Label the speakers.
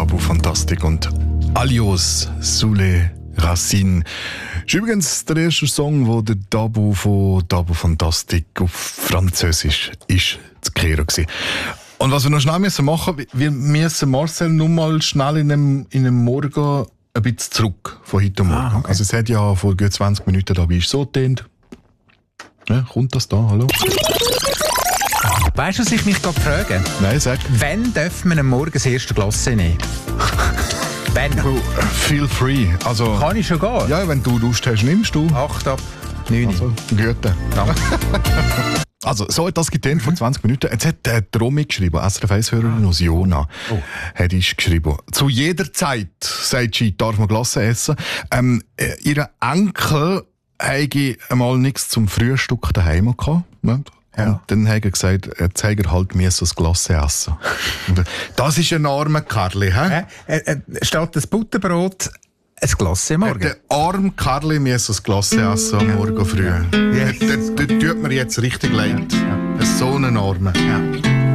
Speaker 1: Dabo Fantastic und Alios sous les Racines. Das ist übrigens der erste Song, wo der Dabo von Dabo Fantastic auf Französisch ist zu hören war. Und was wir noch schnell machen müssen, wir müssen Marcel nur mal schnell in einem Morgen ein bisschen zurück von heute Morgen.
Speaker 2: Okay.
Speaker 1: Also es hat ja vor gut 20 Minuten da ist so getönt. Ja, kommt das da? Hallo?
Speaker 2: Weißt du, was ich mich gerade frage?
Speaker 1: Nein, sag.
Speaker 2: Wann darf man am Morgen das erste Glas nehmen? Wann?
Speaker 1: Feel free. Also,
Speaker 2: Kann ich schon gehen?
Speaker 1: ja, wenn du Lust hast, nimmst du.
Speaker 2: 8 ab 9.
Speaker 1: Also, Güte.
Speaker 2: Danke.
Speaker 1: Also, so hat das getönt vor 20 Minuten. Jetzt hat der Romy geschrieben, SRF 1-Hörerin aus Jona, hat ist geschrieben. Zu jeder Zeit, sagt sie, darf man Glasse essen. Ihr Enkel habe einmal nichts zum Frühstück daheim gehabt. Ne?
Speaker 2: Ja.
Speaker 1: Und dann hat er gesagt, jetzt hat er halt ein Glasse essen. Und das ist ein armer Karli, hä?
Speaker 2: Statt das Butterbrot ein Glas am Morgen.
Speaker 1: Der arme Karli muss ein Glasse essen am Morgen früh.
Speaker 2: Ja.
Speaker 1: Das tut mir jetzt richtig leid.
Speaker 2: Ja.
Speaker 1: So einen Armen.
Speaker 2: Ja.